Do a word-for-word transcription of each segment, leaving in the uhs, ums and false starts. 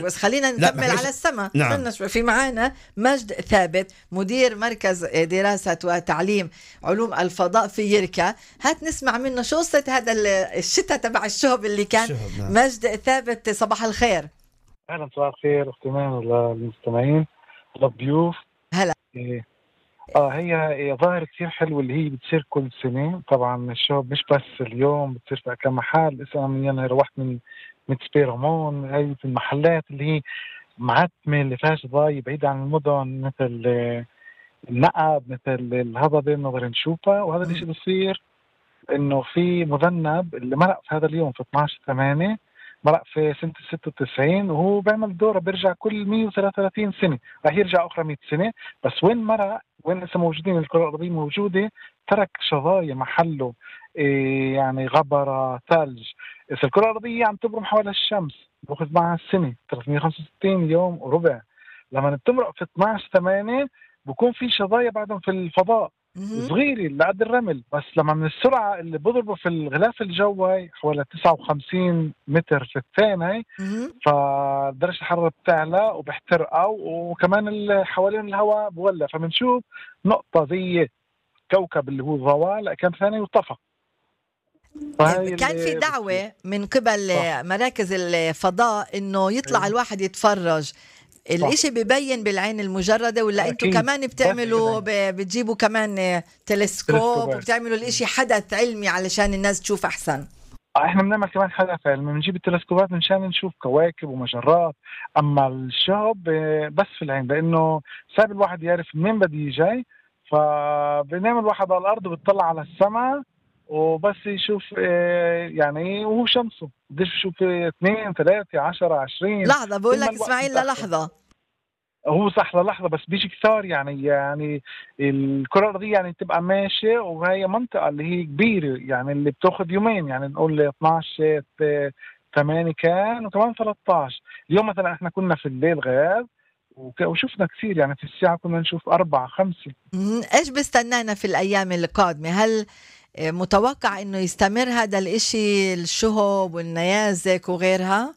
حضرتك، بس خلينا لا، نكمل معلش. على السما. نعم. استنى شوي. في معانا مجد ثابت، مدير مركز دراسة وتعليم علوم الفضاء في يركا. هات نسمع منه شو قصة هذا ال- الشتاء تبع الشهب اللي كان. الشهب، نعم. مجد ثابت، صباح الخير. اهلا، صباح الخير اختي مان للمستمعين للضيوف. هلا. إيه. اه هي هي ظاهرة كثير حلوة اللي هي بتصير كل سنة. طبعا الشوب مش بس اليوم، بتصير في كم محل. لسه من يناير روحت من من سبيرامون، هي في المحلات اللي هي معتمة اللي فيها ضاي بعيدة عن المدن، مثل آه، النقب، مثل الهضبة بنقدر نشوفها. وهذا الشيء بصير انه في مذنب اللي مرق في هذا اليوم في اثناشر ثمانية، مرق في سنة ستة وتسعين، وهو بيعمل دوره بيرجع كل مية وثلاثة وثلاثين سنة، رح يرجع أخرى مية سنة. بس وين مرق، وين لسه موجودين، الكرة الأرضية موجودة، ترك شظايا محله. إيه يعني غبرة، ثلج. إذا الكرة الأرضية عم تبرم حول الشمس بأخذ معها السنة ثلاثمية وخمسة وستين يوم وربع. لما بتمرق في اثناشر ثمانية بكون في شظايا بعدهم في الفضاء صغيرة لقد الرمل، بس لما من السرعة اللي بضربه في الغلاف الجوي حوالي تسعة وخمسين متر في الثانية، فدرجة الحرارة بتعلى وبحترقوا، وكمان اللي حوالين الهواء بولع، فبنشوف نقطة زي كوكب اللي هو ضوء كان ثاني وطفى. كان في دعوة من قبل صح. مراكز الفضاء انه يطلع أيوة. الواحد يتفرج. الاشي ببين بالعين المجردة، ولا انتوا أكيد. كمان بتعملوا ب- بتجيبوا كمان تلسكوب تلسكوبات. وبتعملوا الاشي حدث علمي علشان الناس تشوف احسن؟ احنا بنعمل كمان حدث علمي، بنجيب التلسكوبات منشان نشوف كواكب ومجرات. اما الشهب آه، بس في العين، لانه صعب الواحد يعرف منين بده يجي، فبنعمل واحد على الارض وبتطلع على السماء وبس يشوف آه، يعني وهو شمسه بديش يشوف اثنين ثلاثة عشرة عشرين. لحظة بقول كل ما لك الوقت اسماعيل، متأخر. للحظة. هو صح للحظة، بس بيجي كثار يعني يعني الكرة الأرضية يعني تبقى ماشية، وهي منطقة اللي هي كبيرة يعني اللي بتاخذ يومين، يعني نقول اثناشر ثمانية كان، وكمان ثلاثة عشر. اليوم مثلا احنا كنا في الليل غياب وشفنا كثير، يعني في الساعة كنا نشوف أربعة خمسة. ايش بستنانا في الأيام القادمة؟ هل متوقع انه يستمر هذا الاشي، الشهب والنيازك وغيرها؟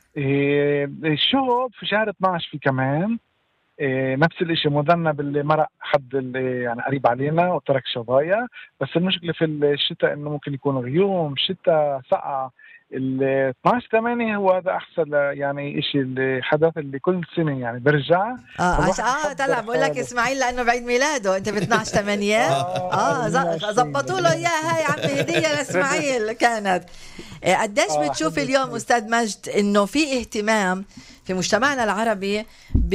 إيه الشهب في شهر اثناشر في كمان إيه نفس الاشي، مذنب اللي مرق حد اللي يعني قريب علينا وترك شظايا. بس المشكلة في الشتاء انه ممكن يكون غيوم شتاء سقعة. ال اثناشر ثمانية هو هذا احسن يعني اشي، الحدث اللي كل سنة يعني برجع. اه عش... اه طلع بقول لك اسماعيل لانه بعيد ميلاده، انت ب اثناشر ثمانية. اه زبطوا له اياها، هاي عمي هديه لاسماعيل كانت. آه قديش بتشوف اليوم استاذ مجد انه في اهتمام في مجتمعنا العربي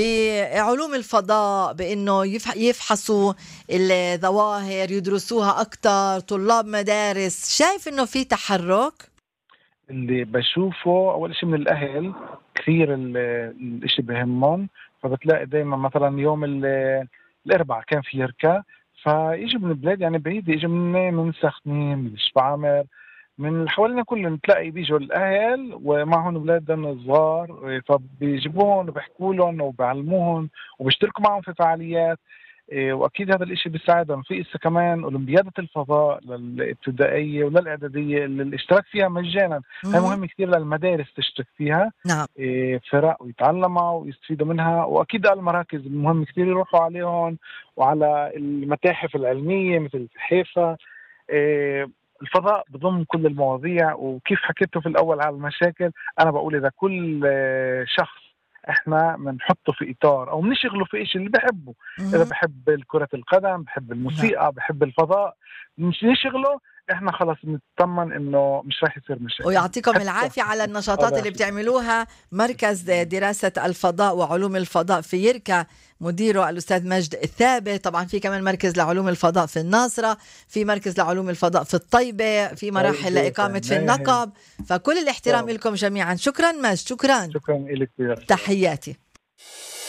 بعلوم الفضاء، بانه يفح... يفحصوا الظواهر، يدرسوها اكثر، طلاب مدارس؟ شايف انه في تحرك؟ اللي بشوفه أول شيء من الأهل كثير الاشي بهمهم، فبتلاقي دايما مثلا يوم الأربعاء كان في يركا، فيجوا من البلاد يعني بعيدة، يجوا من من سخنين، من شبعمر، من اللي حوالينا كلهم. تلاقي بيجوا الأهل ومعهم أولادهم صغار، فبيجيبوهم وبيحكوا لهم وبيعلموهم وبيشتركوا معهم في فعاليات. واكيد هذا الاشي بيساعدهم. في اسا كمان اولمبيادة الفضاء للابتدائية وللاعدادية اللي الاشتراك فيها مجانا. هاي مهم كثير للمدارس تشترك فيها. نعم. فرق ويتعلموا ويستفيدوا منها. واكيد المراكز مهم كثير يروحوا عليهم، وعلى المتاحف العلمية مثل حيفا. الفضاء بضم كل المواضيع، وكيف حكيته في الاول على المشاكل، انا بقول اذا كل شخص احنا بنحطه في اطار او بنشغله في شيء اللي بحبه. اذا بحب كرة القدم، بحب الموسيقى، بحب الفضاء، مش نشغله، احنا خلاص نطمن انه مش راح يصير مشاكل. ويعطيكم العافية على النشاطات اللي بتعملوها. مركز دراسة الفضاء وعلوم الفضاء في يركا مديره الأستاذ مجد الثابت. طبعا في كمان مركز لعلوم الفضاء في الناصرة، في مركز لعلوم الفضاء في الطيبة، في مراحل لإقامة في النقب. فكل الاحترام لكم جميعا. شكرا مجد. شكرا. شكرا لك. تحياتي.